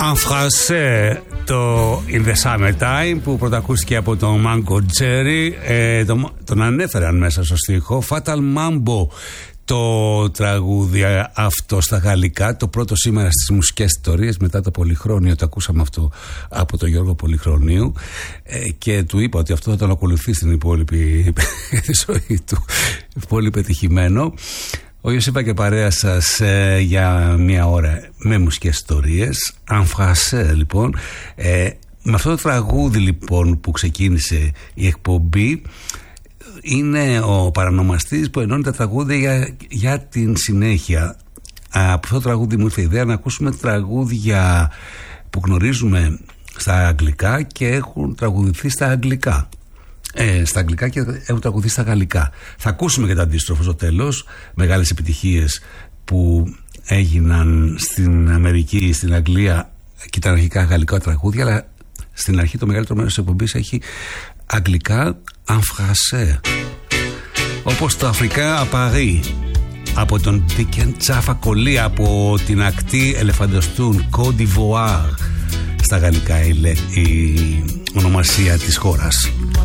En français, το In the Summertime που πρωτακούστηκε από τον Mango Jerry, τον ανέφεραν μέσα στο στίχο. Fatal Mambo, το τραγούδι αυτό στα γαλλικά, το πρώτο σήμερα στις μουσικές ιστορίες μετά το Πολυχρόνιο. Το ακούσαμε αυτό από τον Γιώργο Πολυχρονίου και του είπα ότι αυτό θα τον ακολουθεί στην υπόλοιπη ζωή του. Πολύ πετυχημένο. Ο Ιωσήπα και παρέα σας για μια ώρα με μουσικές ιστορίες. En français, λοιπόν. Με αυτό το τραγούδι λοιπόν που ξεκίνησε η εκπομπή, είναι ο παρανομαστής που ενώνει τα τραγούδια για την συνέχεια. Από αυτό το τραγούδι μου ήρθε η ιδέα να ακούσουμε τραγούδια που γνωρίζουμε στα αγγλικά και έχουν τραγουδηθεί στα αγγλικά. Στα αγγλικά και έχουν τραγουδηθεί στα γαλλικά. Θα ακούσουμε και τα αντίστροφα στο τέλος. Μεγάλες επιτυχίες που έγιναν στην Αμερική, στην Αγγλία και τα αρχικά γαλλικά τραγούδια, αλλά στην αρχή το μεγαλύτερο μέρος της εκπομπής έχει αγγλικά en français. Όπως το Αφρικά à Paris από τον Τίκεν Τσάφα Κολή, από την ακτή Ελεφαντοστούν, Côte d'Ivoire, στα γαλλικά η ονομασία της χώρας.